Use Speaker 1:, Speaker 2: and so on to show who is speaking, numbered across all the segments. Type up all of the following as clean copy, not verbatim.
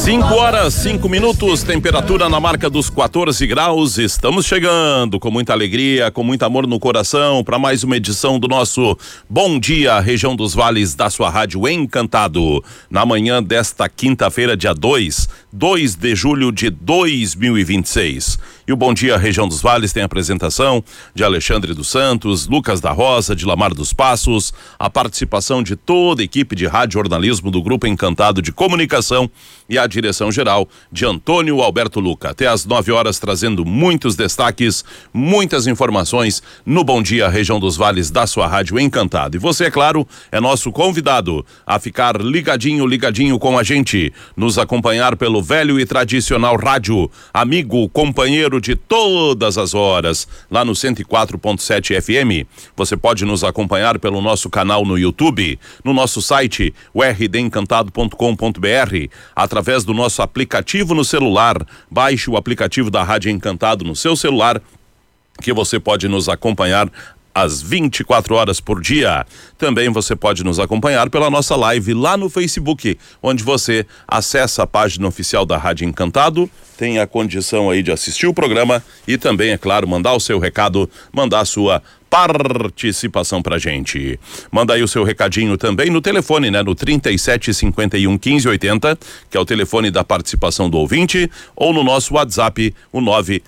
Speaker 1: 5:05, temperatura na marca dos 14 graus. Estamos chegando com muita alegria, com muito amor no coração, para mais uma edição do nosso Bom Dia, região dos vales da sua rádio Encantado. Na manhã desta quinta-feira, dia 2 de julho de 2026. E o Bom Dia, região dos vales, tem a apresentação de Alexandre dos Santos, Lucas da Rosa, de Lamar dos Passos, a participação de toda a equipe de rádio jornalismo do Grupo Encantado de Comunicação e a direção geral de Antônio Alberto Luca. Até às 9 horas, trazendo muitos destaques, muitas informações no Bom Dia, região dos vales da sua rádio Encantado. E você, é claro, é nosso convidado a ficar ligadinho com a gente, nos acompanhar pelo velho e tradicional rádio, amigo, companheiro de todas as horas, lá no 104.7 FM. Você pode nos acompanhar pelo nosso canal no YouTube, no nosso site, o rdencantado.com.br, através do nosso aplicativo no celular. Baixe o aplicativo da Rádio Encantado no seu celular, que você pode nos acompanhar às 24 horas por dia. Também você pode nos acompanhar pela nossa live lá no Facebook, onde você acessa a página oficial da Rádio Encantado, tem a condição aí de assistir o programa e também, é claro, mandar o seu recado, mandar a sua participação pra gente. Manda aí o seu recadinho também no telefone, né? No 37511580, que é o telefone da participação do ouvinte, ou no nosso WhatsApp, o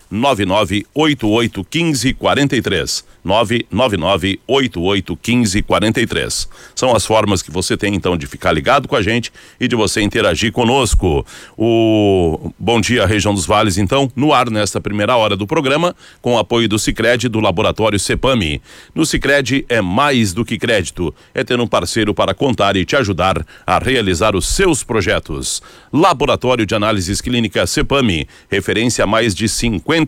Speaker 1: 999881543. 999881543. São as formas que você tem então de ficar ligado com a gente e de você interagir conosco. O Bom Dia, região dos vales, então, no ar nesta primeira hora do programa, com o apoio do Sicredi, do Laboratório Cepami. No Sicredi é mais do que crédito, é ter um parceiro para contar e te ajudar a realizar os seus projetos. Laboratório de Análises Clínicas Cepami, referência há mais de 50